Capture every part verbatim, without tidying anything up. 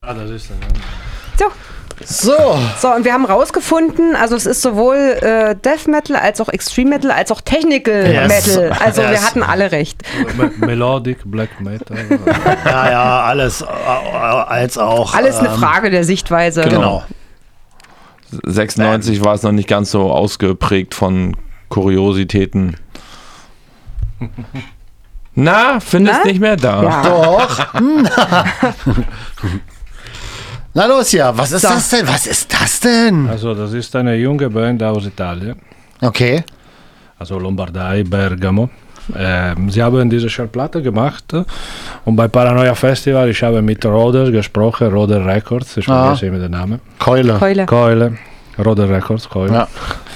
Ah, das ist dann. So. So. So, und wir haben rausgefunden, also es ist sowohl äh, Death Metal als auch Extreme Metal als auch Technical Yes. Metal. Also Yes. wir hatten alle recht. Melodic, Black Metal. Ja, ja, alles äh, als auch. Alles eine ähm, Frage der Sichtweise. Genau. sechsundneunzig war es noch nicht ganz so ausgeprägt von Kuriositäten. Na, findest Na? nicht mehr da. Ja. Doch. Na los, ja, was ist So. das denn? Was ist das denn? Also, das ist eine junge Band aus Italien, Okay. also Lombardei, Bergamo. Ähm, sie haben diese Schallplatte gemacht und bei Paranoia Festival, ich habe mit Roder gesprochen, Roder Records, ich Ah. vergesse immer den Namen. Keule. Keule. Keule, Roder Records, Keule. Ja.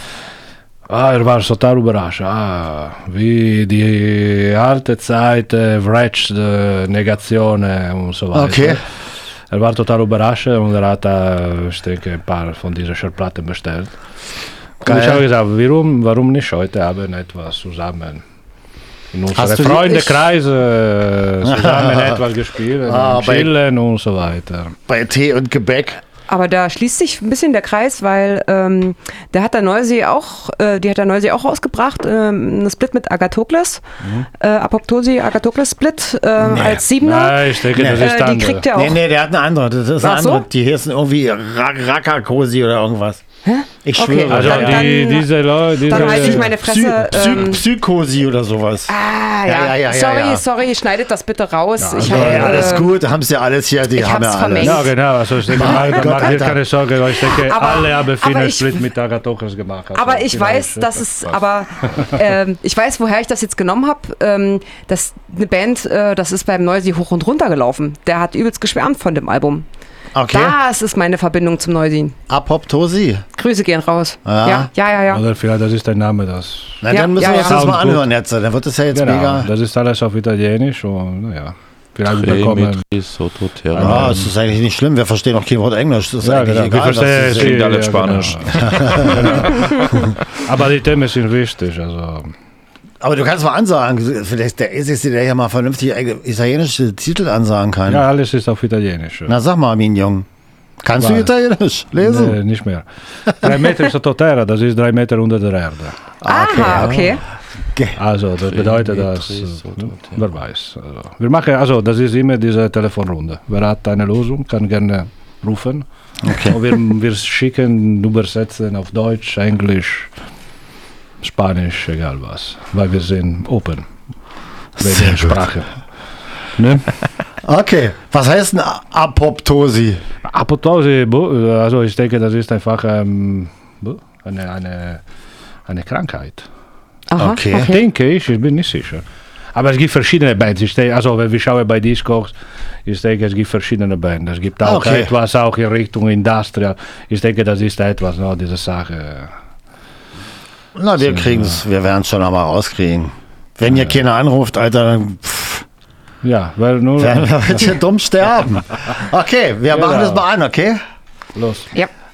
Ah, er war total überrascht. Ah, wie die alte Zeit, äh, Wretch, äh, Negation und so weiter. Okay. Er war total überrascht und er hat, äh, ich denke, ein paar von diesen Schallplatten bestellt. Und Geil. ich habe gesagt, warum, warum nicht heute haben etwas zusammen in Hast unserem du die- Freundekreis äh, zusammen etwas gespielt, Ah, bei- chillen und so weiter. Bei Tee und Gebäck. Aber da schließt sich ein bisschen der Kreis, weil ähm, der hat der Neusee auch, äh, die hat der Neusee auch rausgebracht, ähm, eine Split mit Agathokles, Mhm. äh, Apoptosi Agathokles Split äh, als Siebener. Nein, ich denke, Nee. das Äh, ist die andere. kriegt er auch. Nee, nee, der hat eine andere. Das ist eine Ach so? andere. Die heißen irgendwie Ra- Rakakosi oder irgendwas. Ich Okay. schwöre. Also Dann- die, dann- diese Leute, diese, Dann halte ich meine Psy Fresse. Psy ähm, Psychosi oder sowas. ah, ja. Ja, ja, ja, ja, sorry, ja. sorry, schneidet das bitte raus. ich Ja, hab, ja, alles äh, gut, haben sie alles hier, die ich haben ja hab's alles. vermengt. Ja, genau. Also ich denke, mach, Gott, mach dir Alter. keine Sorge, weil ich denke, Aber- alle haben aber viele ich- Split mit Agathokles gemacht. Also Aber ich vielleicht, weiß, äh, dass es, was. aber ähm, ich weiß, woher ich das jetzt genommen habe. Ähm, das eine Band, äh, das ist beim Neusee hoch und runter gelaufen. Der hat übelst geschwärmt von dem Album. Okay. Das ist meine Verbindung zum Neusee. Apoptosi. Grüße gehen raus. Ja. Ja, ja, ja, ja. Oder vielleicht, das ist der Name, das. Na, Ja, dann müssen ja, wir uns ja. das mal Sounds anhören jetzt. Dann wird es ja jetzt Genau, mega. das ist alles auf Italienisch und naja. Vielleicht bekommen. Remetri Sottoterra. Ja, es ist eigentlich nicht schlimm. Wir verstehen auch kein Wort Englisch. Das ist Ja, eigentlich genau. egal. Wir was verstehen- sie klingt singen. alles Spanisch. Genau. Aber die Themen sind wichtig. Also. Aber du kannst mal ansagen. Vielleicht der Einzige, der hier mal vernünftig italienische Titel ansagen kann. Ja, alles ist auf Italienisch. Na, sag mal, mein Jung. Kannst du Was? Italienisch lesen? Nee, nicht mehr. Drei Meter Sottoterra, das ist drei Meter unter der Erde. Aha, okay. Also, das bedeutet, dass, äh, Sottoterra. wer weiß. Also, wir machen, also, das ist immer diese Telefonrunde. Wer hat eine Lösung, kann gerne rufen. Okay. Und wir, wir schicken, übersetzen auf Deutsch, Englisch, Spanisch, egal was. Weil wir sind open. Bei Sehr der gut. Sprache. Ne? Okay. Was heißt denn A- Apoptosi? Apoptose, bo- also ich denke, das ist einfach ähm, bo- eine, eine, eine Krankheit. Aha, Okay. Denke ich, ich bin nicht sicher. Aber es gibt verschiedene Bands. Ich denke, also wenn wir schauen bei Discogs, ich denke, es gibt verschiedene Bands. Es gibt auch Okay. etwas auch in Richtung Industrial. Ich denke, das ist etwas, no, diese Sache. Na, wir kriegen es. Wir werden es schon einmal rauskriegen. Wenn hier keiner anruft, Alter, dann pff, Ja, weil nur werden wir jetzt hier dumm sterben. Okay, wir machen Genau. das mal an, okay? los. Ja.